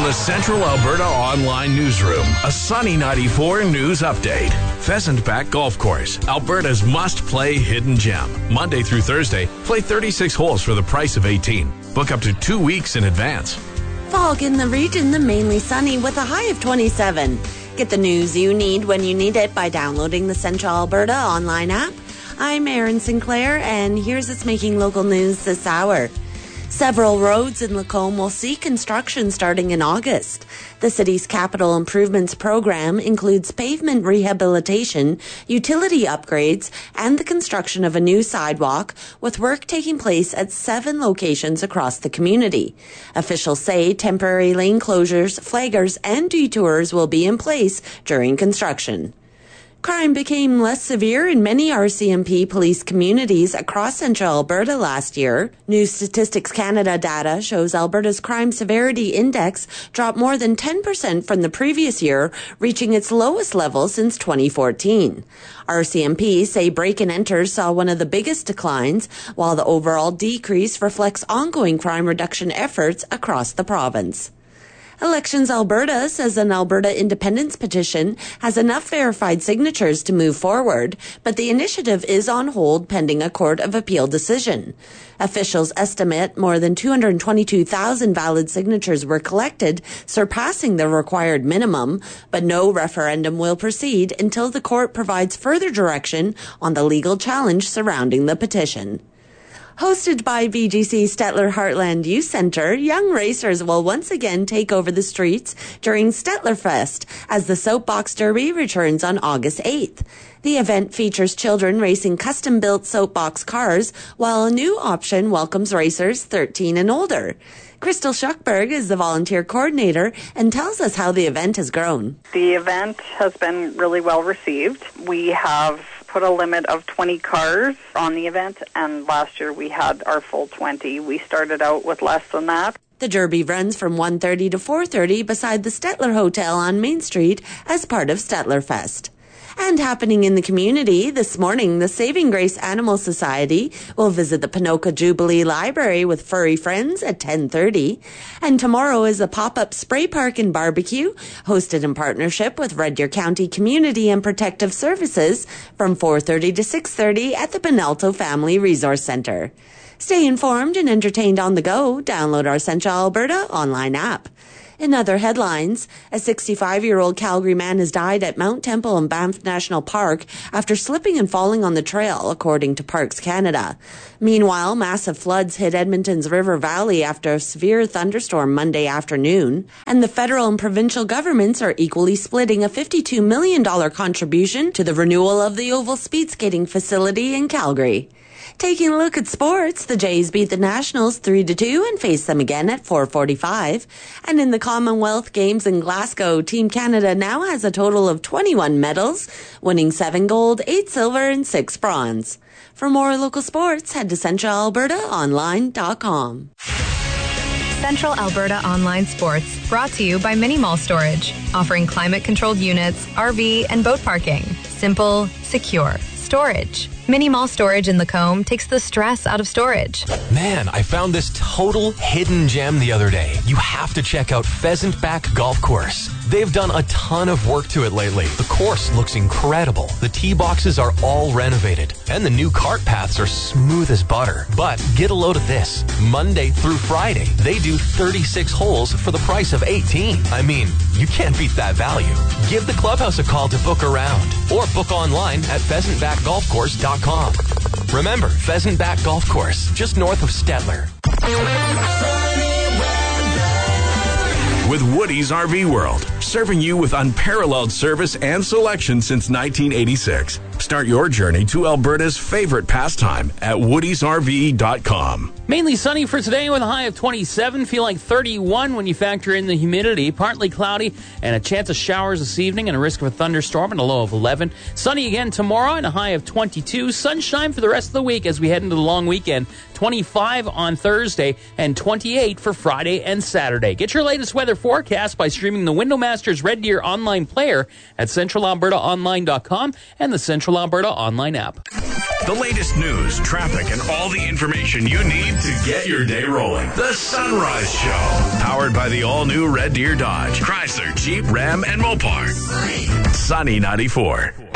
the Central Alberta Online Newsroom, a Sunny 94 news update. Pheasant Back Golf Course, Alberta's must-play hidden gem. Monday through Thursday, play 36 holes for the price of 18. Book up to 2 weeks in advance. Fog in the region, the mainly sunny with a high of 27. Get the news you need when you need it by downloading the Central Alberta Online app. I'm Erin Sinclair, and here's what's making local news this hour. Several roads in Lacombe will see construction starting in August. The city's capital improvements program includes pavement rehabilitation, utility upgrades, and the construction of a new sidewalk, with work taking place at 7 locations across the community. Officials say temporary lane closures, flaggers, and detours will be in place during construction. Crime became less severe in many RCMP police communities across central Alberta last year. New Statistics Canada data shows Alberta's crime severity index dropped more than 10% from the previous year, reaching its lowest level since 2014. RCMP say break-and-enters saw one of the biggest declines, while the overall decrease reflects ongoing crime reduction efforts across the province. Elections Alberta says an Alberta independence petition has enough verified signatures to move forward, but the initiative is on hold pending a Court of Appeal decision. Officials estimate more than 222,000 valid signatures were collected, surpassing the required minimum, but no referendum will proceed until the court provides further direction on the legal challenge surrounding the petition. Hosted by VGC Stettler Heartland Youth Centre, young racers will once again take over the streets during Stettlerfest as the Soapbox Derby returns on August 8th. The event features children racing custom-built soapbox cars, while a new option welcomes racers 13 and older. Crystal Schuckberg is the volunteer coordinator and tells us how the event has grown. The event has been really well received. We have put a limit of 20 cars on the event, and last year we had our full 20. We started out with less than that. The Derby runs from 1:30 to 4:30 beside the Stettler Hotel on Main Street as part of Stettlerfest. And happening in the community, this morning, the Saving Grace Animal Society will visit the Ponoka Jubilee Library with furry friends at 10:30. And tomorrow is a pop-up spray park and barbecue, hosted in partnership with Red Deer County Community and Protective Services from 4:30 to 6:30 at the Benalto Family Resource Centre. Stay informed and entertained on the go. Download our Central Alberta online app. In other headlines, a 65-year-old Calgary man has died at Mount Temple and Banff National Park after slipping and falling on the trail, according to Parks Canada. Meanwhile, massive floods hit Edmonton's River Valley after a severe thunderstorm Monday afternoon, and the federal and provincial governments are equally splitting a $52 million contribution to the renewal of the Oval Speed Skating Facility in Calgary. Taking a look at sports, the Jays beat the Nationals 3-2 and face them again at 4:45. And in the Commonwealth Games in Glasgow, Team Canada now has a total of 21 medals, winning 7 gold, 8 silver, and 6 bronze. For more local sports, head to centralalbertaonline.com. Central Alberta Online Sports, brought to you by Mini Mall Storage, offering climate-controlled units, RV, and boat parking. Simple, secure storage. Mini Mall Storage in Lacombe takes the stress out of storage. Man, I found this total hidden gem the other day. You have to check out Pheasant Back Golf Course. They've done a ton of work to it lately. The course looks incredible. The tee boxes are all renovated, and the new cart paths are smooth as butter. But get a load of this. Monday through Friday, they do 36 holes for the price of 18. I mean, you can't beat that value. Give the clubhouse a call to book a round, or book online at pheasantbackgolfcourse.com. Remember, Pheasant Back Golf Course, just north of Stettler. With Woody's RV World, serving you with unparalleled service and selection since 1986. Start your journey to Alberta's favorite pastime at woodysrv.com. Mainly sunny for today with a high of 27. Feel like 31 when you factor in the humidity. Partly cloudy and a chance of showers this evening and a risk of a thunderstorm and a low of 11. Sunny again tomorrow and a high of 22. Sunshine for the rest of the week as we head into the long weekend. 25 on Thursday, and 28 for Friday and Saturday. Get your latest weather forecast by streaming the Windowmasters Red Deer online player at centralalbertaonline.com and the Central Alberta online app. The latest news, traffic, and all the information you need to get your day rolling. The Sunrise Show. Powered by the all-new Red Deer Dodge, Chrysler, Jeep, Ram, and Mopar. Sunny 94.